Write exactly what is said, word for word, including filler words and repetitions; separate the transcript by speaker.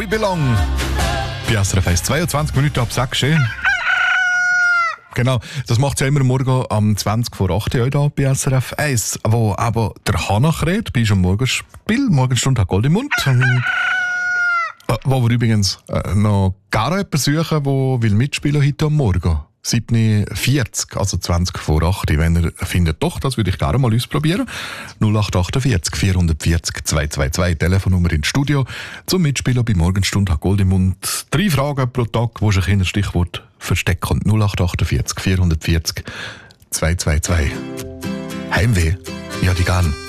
Speaker 1: Belong. Bei S R F eins, zweiundzwanzig Minuten ab sechs, schön. Genau, das macht ja immer morgen am zwanzig vor acht hier bei S R F eins, wo aber der Hannach redet, bei am Morgenspiel, Morgenstunde hat Gold im Mund. Ähm, wo wir übrigens äh, noch gar jemanden suchen, der will mitspielen heute am Morgen. sieben Uhr vierzig, also zwanzig vor acht. Wenn ihr findet, doch, das würde ich gerne mal ausprobieren. null acht achtundvierzig vierhundertvierzig zweihundertzweiundzwanzig, Telefonnummer ins Studio. Zum Mitspielen bei Morgenstunde hat Gold im Mund. Drei Fragen pro Tag, wo sich in ein Stichwort versteckt. Und null acht achtundvierzig vierhundertvierzig zweihundertzweiundzwanzig. Heimweh? Ja, die gern.